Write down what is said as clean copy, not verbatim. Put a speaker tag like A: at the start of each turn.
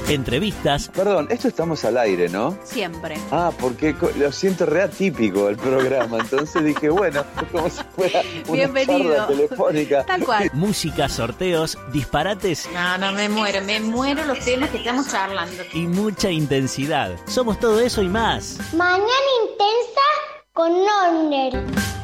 A: entrevistas.
B: Perdón, esto estamos al aire, ¿no?
C: Siempre.
B: Ah, porque lo siento re atípico el programa, entonces dije, bueno, como si fuera una
C: bienvenido.
B: charla telefónica.
C: Tal cual.
A: Música, sorteos, disparates
D: No, me muero los temas que estamos charlando.
A: y mucha intensidad. Somos todo eso y más.
E: Mañana intensa con Norner.